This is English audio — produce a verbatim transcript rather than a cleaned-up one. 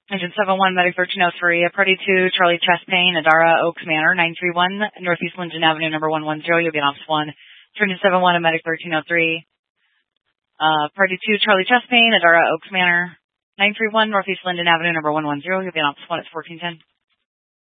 Engine seven one, Medic thirteen oh three, Party two, Charlie Chest Pain, Adara Oaks Manor, nine three one, Northeast Linden Avenue, number one one zero, you'll be on Ops one. Engine seven one, Medic thirteen oh three, uh, Party two, Charlie Chest Pain, Adara Oaks Manor, nine three one, Northeast Linden Avenue, number one one zero, you'll be on Ops one at fourteen ten.